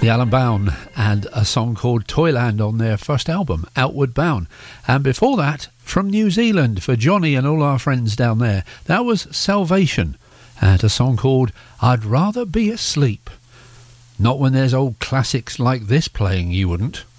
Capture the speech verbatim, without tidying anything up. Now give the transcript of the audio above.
The Alan Bound and a song called Toyland on their first album, Outward Bound. And before that, from New Zealand, for Johnny and all our friends down there, that was Salvation and a song called I'd Rather Be Asleep. Not when there's old classics like this playing, you wouldn't.